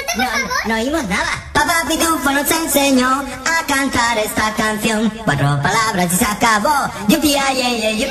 No oímos nada. Papá Pitufo nos enseñó a cantar esta canción. 4 palabras y se acabó. Yupi, ay, ay, ay, yupi.